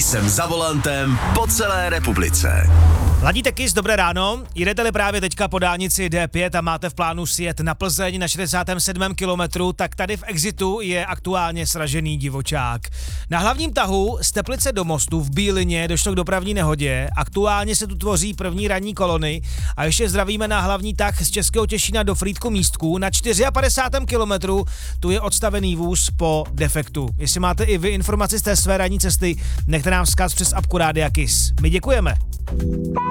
Jsem za volantem po celé republice. Ladíte KIS, dobré ráno. Jedete-li právě teďka po dálnici D5 a máte v plánu sjet na Plzeň na 67. kilometru, tak tady v Exitu je aktuálně sražený divočák. Na hlavním tahu z Teplice do Mostu v Bílině došlo k dopravní nehodě. Aktuálně se tu tvoří první ranní kolony a ještě zdravíme na hlavní tah z Českého Těšína do Frýdku Místků. Na 54. kilometru tu je odstavený vůz po defektu. Jestli máte i vy informaci z té své ranní cesty, nechte nám vzkaz přes apku Rádia KIS. My děkujeme.